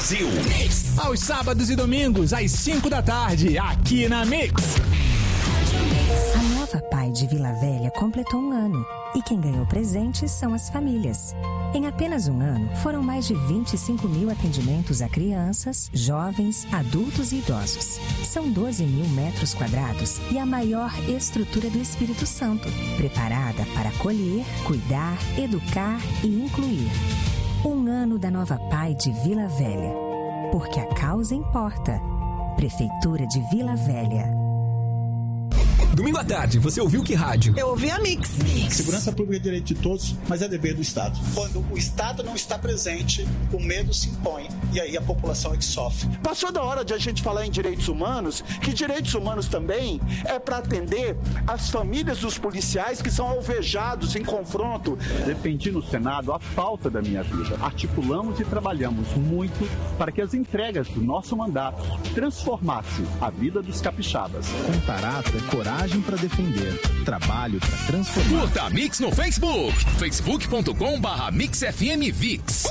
Brasil. Mix. Aos sábados e domingos, às 5 da tarde, aqui na Mix. A Nova Pai de Vila Velha completou 1 ano. E quem ganhou presentes são as famílias. Em apenas 1 ano, foram mais de 25 mil atendimentos a crianças, jovens, adultos e idosos. São 12 mil metros quadrados e a maior estrutura do Espírito Santo, preparada para acolher, cuidar, educar e incluir. 1 ano da Nova Pai de Vila Velha. Porque a causa importa. Prefeitura de Vila Velha. Domingo à tarde, você ouviu que rádio? Eu ouvi a Mix. Segurança pública é direito de todos, mas é dever do Estado. Quando o Estado não está presente, o medo se impõe e aí a população é que sofre. Passou da hora de a gente falar em direitos humanos, que direitos humanos também é para atender as famílias dos policiais que são alvejados em confronto. Defendi no Senado a pauta da minha vida. Articulamos e trabalhamos muito para que as entregas do nosso mandato transformassem a vida dos capixabas. Comparato é coragem para defender, trabalho para transformar. Curta a Mix no Facebook, facebook.com/MixFMVix.